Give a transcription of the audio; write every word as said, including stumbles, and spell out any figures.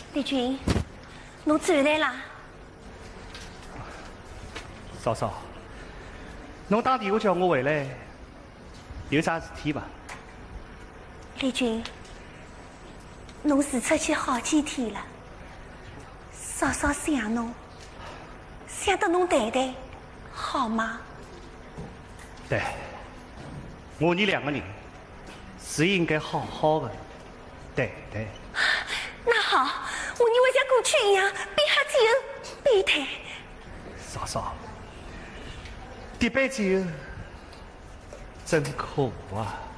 李军，侬转来啦？ 嫂嫂，侬打电话叫我回来，有啥事体伐？ 李军，侬辞出去好几天了，嫂嫂想侬，想得侬谈谈，好吗？ 对，我你两个人是应该好好的谈谈。 那好，我你会像过去一样边喝酒边谈。 嫂嫂，这杯酒真可恶啊！